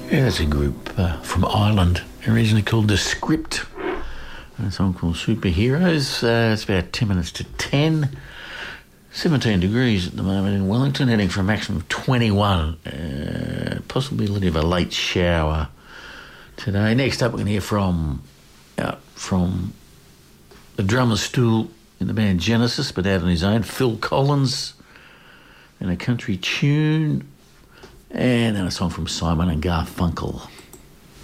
Yeah, that's a group from Ireland, originally called The Script. A song called Superheroes. It's about 10 minutes to 10. 17 degrees at the moment in Wellington, heading for a maximum of 21. Possibility of a late shower today. Next up, we're going to hear from the drummer stool in the band Genesis, but out on his own, Phil Collins, and a country tune, and then a song from Simon and Garfunkel.